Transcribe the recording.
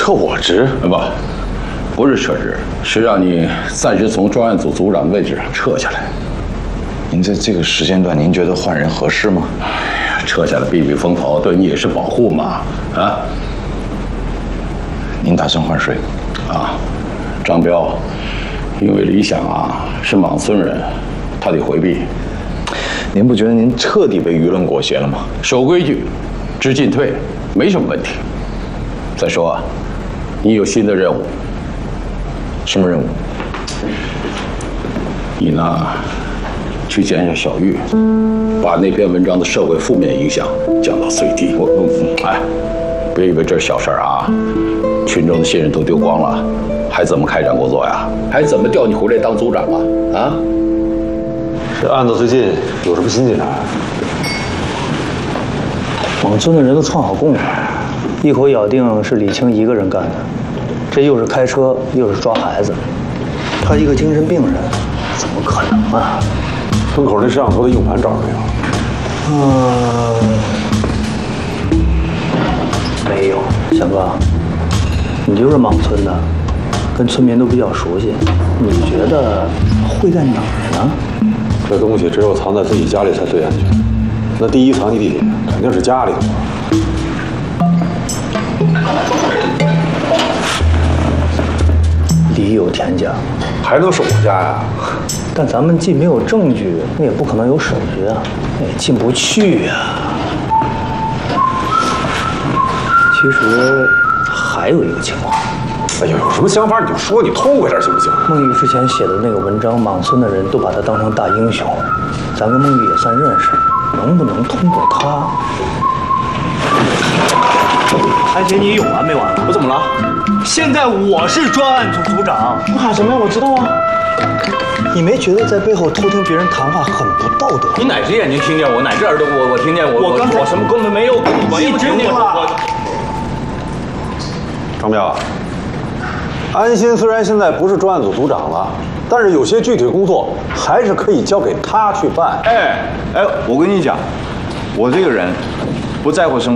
撤我职？ 不是撤职，是让你暂时从专案组组长的位置上撤下来。 您在这个时间段，您觉得换人合适吗？ 撤下来避避风头，对你也是保护嘛。啊？ 您打算换谁？ 张彪，因为李想是莽村人，他得回避。 您不觉得您彻底被舆论裹挟了吗？ 守规矩，知进退，没什么问题。再说，你有新的任务。 什么任务？ 你呢，去见一下小玉，把那篇文章的社会负面影响降到最低。别以为这是小事啊！群众的信任都丢光了，还怎么开展工作呀？还怎么调你回来当组长啊？ 这案子最近有什么新进展？ 莽村的人都串好供了，一口咬定是李青一个人干的。这又是开车，又是抓孩子，他一个精神病人，怎么可能啊？ 门口那摄像头的硬盘找着没有？ 没有。翔哥，你就是莽村的，跟村民都比较熟悉，你觉得会在哪儿呢？ 这东西只有藏在自己家里才最安全。那第一藏匿地点肯定是家里头。 里有田家， 还能是我家呀？ 但咱们既没有证据，那也不可能有手续啊，那也进不去呀。其实还有一个情况。 哎呀，有什么想法你就说，你痛快点行不行？ 孟玉之前写的那个文章，莽村的人都把他当成大英雄，咱跟孟玉也算认识，能不能通过他？ 韩姐，你有完没完？我怎么了？现在我是专案组组长。 怕什么呀？我知道啊。你没觉得在背后偷听别人谈话很不道德？ 你哪只眼睛听见我，哪只耳朵我听见我刚才我什么根本没有，我一直听我。 张彪，安心虽然现在不是专案组组长了，但是有些具体工作还是可以交给他去办。 我跟你讲，我这个人不在乎生